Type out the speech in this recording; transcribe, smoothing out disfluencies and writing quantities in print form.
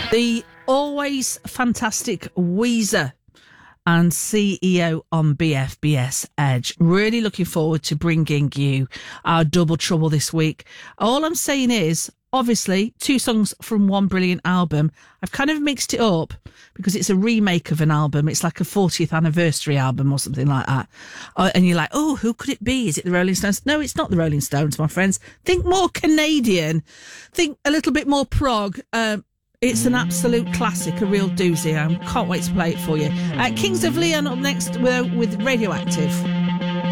The always fantastic Weezer and CEO on BFBS Edge. Really looking forward to bringing you our double trouble this week. All I'm saying is, obviously, 2 songs from one brilliant album. I've kind of mixed it up because it's a remake of an album. It's like a 40th anniversary album or something like that. And you're like, oh, who could it be? Is it the Rolling Stones? No, it's not the Rolling Stones, my friends. Think more Canadian. Think a little bit more prog. It's an absolute classic, a real doozy. I can't wait to play it for you. Kings of Leon up next with Radioactive.